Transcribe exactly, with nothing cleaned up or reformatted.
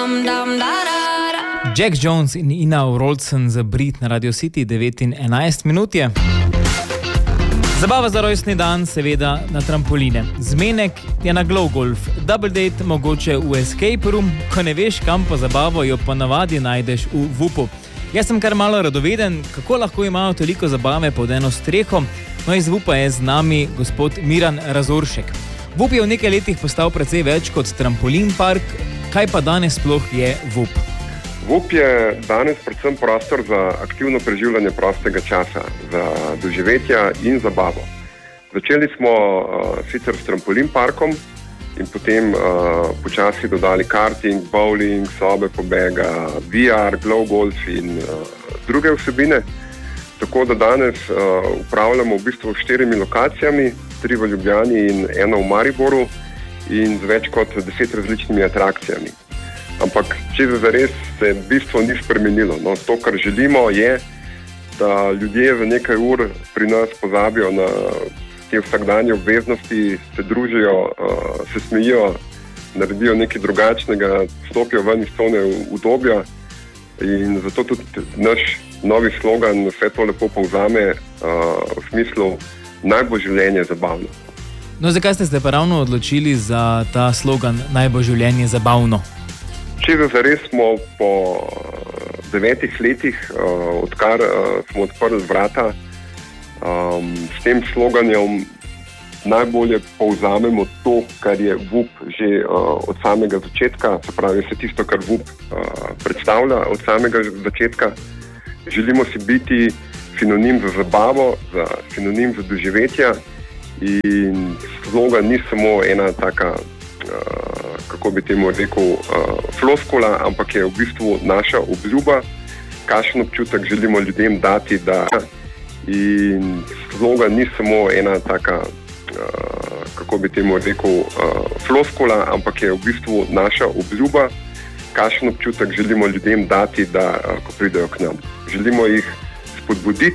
Jack Jones in Ina Wroldsen za Brit na Radio City, devet in enajst minut je. Zabava za rojstni dan, seveda na trampoline. Zmenek je na Glow Golf. Double date mogoče v escape room, ko ne veš, kam po zabavo jo pa navadi najdeš v vupu. Jaz sem kar malo radoveden, kako lahko imajo toliko zabave pod eno streho. No, iz vupa je z nami gospod Miran Razoršek. Vup je v nekaj letih postal precej več kot trampolin park. Kaj pa danes sploh je vup? vup je danes predvsem prostor za aktivno preživljanje prostega časa, za doživetja in zabavo. Začeli smo uh, sicer s trampolin parkom in potem uh, počasi dodali karting, bowling, sobe pobega, V R, glow golf in uh, druge vsebine. Tako da danes uh, upravljamo v bistvu štirimi lokacijami, tri v Ljubljani in eno v Mariboru in z več kot deset različnimi atrakcijami. Ampak če zares se bistvo ni spremenilo. No, to, kar želimo, je, da ljudje za nekaj ur pri nas pozabijo na te vsakdanje obveznosti, se družijo, uh, se smejijo, naredijo nekaj drugačnega, stopijo ven iz cone udobja in zato tudi naš novi slogan vse to lepo povzame uh, v smislu naj bo življenje zabavno. No, zakaj ste se pa ravno odločili za ta slogan naj bo življenje zabavno? Če zares smo po devetih letih, uh, odkar uh, smo odprli vrata, um, s tem sloganom najbolje povzamemo to, kar je vup že uh, od samega začetka, se pravi vse tisto, kar vup uh, predstavlja od samega začetka. Želimo si biti sinonim za zabavo, za sinonim za doživetja in slogan ni samo ena taka, uh, kako bi temu rekel, uh, floskula, ampak je v bistvu naša obljuba, kakšen občutek želimo ljudem dati, da in slogan ni samo ena taka, uh, kako bi temu rekel, uh, floskula, ampak je v bistvu naša obljuba, kakšen občutek želimo ljudem dati, da uh, ko pridejo k nam. Želimo jih spodbuditi